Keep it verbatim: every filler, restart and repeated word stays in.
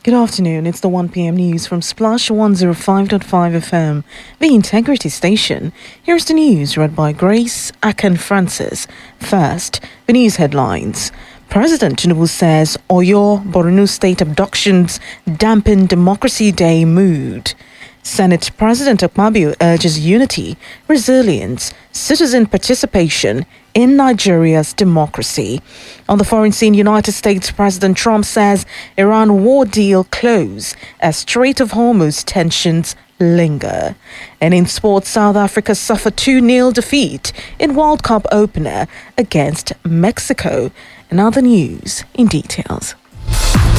Good afternoon, it's the one p.m. news from Splash one oh five point five F M, the Integrity Station. Here's the news read by Grace Akan Francis. First, the news headlines. President Tinubu says Oyo, Borno State abductions dampen Democracy Day mood. Senate President Akpabio urges unity, resilience, citizen participation in Nigeria's democracy. On the foreign scene, United States President Trump says Iran war deal close as Strait of Hormuz tensions linger. And in sports, South Africa suffered two nil defeat in World Cup opener against Mexico. And other news in details.